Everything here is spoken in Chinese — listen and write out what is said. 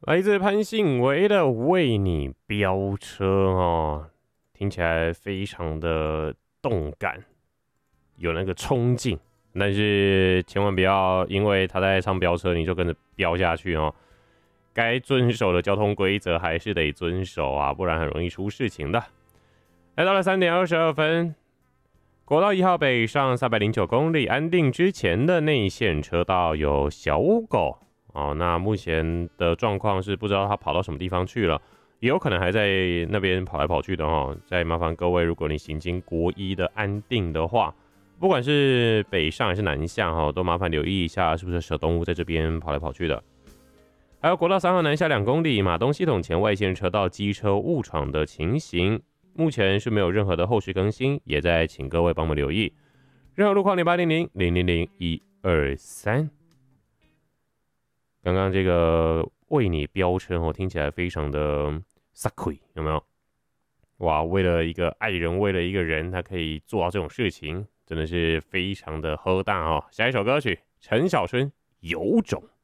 来自潘信维的《为你飙车》哦，听起来非常的动感，有那个冲劲，但是千万不要因为他在唱飙车，你就跟着飙下去哦。该遵守的交通规则还是得遵守啊，不然很容易出事情的。来到了3:22，国道1号北上309公里，安定之前的内线车道有小狗哦。那目前的状况是不知道他跑到什么地方去了，也有可能还在那边跑来跑去的哦。再麻烦各位，如果你行经国一的安定的话，不管是北上还是南下哈，都麻烦留意一下，是不是小动物在这边跑来跑去的。还有国道3号南下2公里，马东系统前外线车道机车误闯的情形，目前是没有任何的后续更新，也在请各位帮忙留意。任何路况0800000123。刚刚这个为你飙车哦，听起来非常的撒亏，有没有？哇，为了一个爱人，为了一个人，他可以做到这种事情，真的是非常的喝大哦。下一首歌曲，陈小春《有种》。